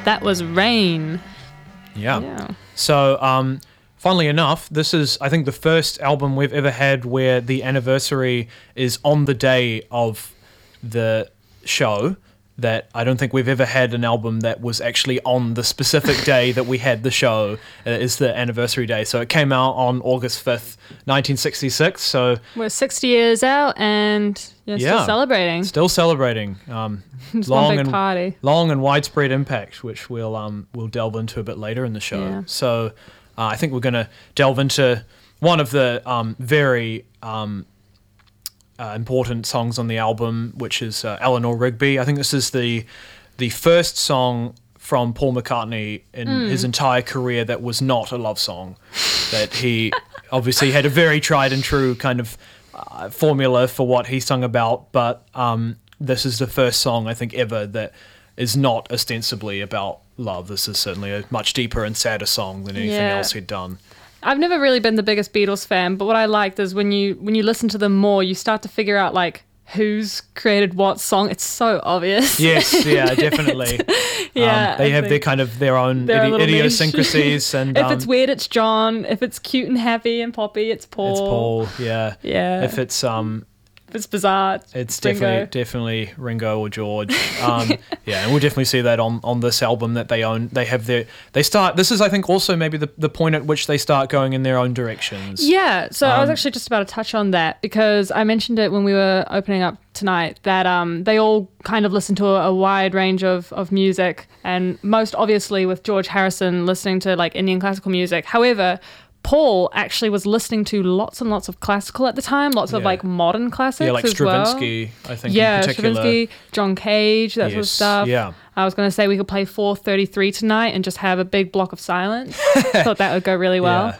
That was Rain. Yeah. So, funnily enough, this is, I think, the first album we've ever had where the anniversary is on the day of the show. That I don't think we've ever had an album that was actually on the specific day that we had the show is the anniversary day. So it came out on August 5th, 1966. So we're 60 years out and still celebrating. Still celebrating. It's one big party. Long and widespread impact, which we'll delve into a bit later in the show. Yeah. So I think we're going to delve into one of the very important songs on the album, which is Eleanor Rigby. I think this is the first song from Paul McCartney in his entire career that was not a love song. That he obviously had a very tried and true kind of formula for what he sung about, but this is the first song I think ever that is not ostensibly about love. This is certainly a much deeper and sadder song than anything else he'd done. I've never really been the biggest Beatles fan, but what I liked is when you listen to them more, you start to figure out like who's created what song. It's so obvious. Yes, yeah, definitely. They have their own idiosyncrasies, and if it's weird, it's John. If it's cute and happy and poppy, it's Paul. It's Paul. Yeah. Yeah. If it's bizarre, it's Ringo. definitely Ringo or George. And we'll definitely see that on this album that they own. They have this is I think also maybe the point at which they start going in their own directions. Yeah, so I was actually just about to touch on that because I mentioned it when we were opening up tonight that they all kind of listen to a wide range of music, and most obviously with George Harrison listening to like Indian classical music. However, Paul actually was listening to lots and lots of classical at the time, lots of like modern classics like as Stravinsky, well. I think in particular. Stravinsky, John Cage, that sort of stuff. Yeah. I was going to say we could play 433 tonight and just have a big block of silence. Thought that would go really well.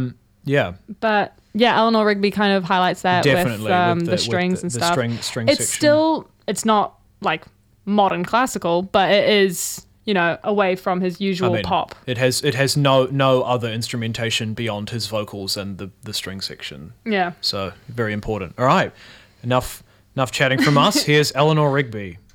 But yeah, Eleanor Rigby kind of highlights that with the strings and stuff. String section. It's not like modern classical, but it is, away from his usual pop. It has no other instrumentation beyond his vocals and the string section. Yeah. So very important. All right, enough chatting from us. Here's Eleanor Rigby.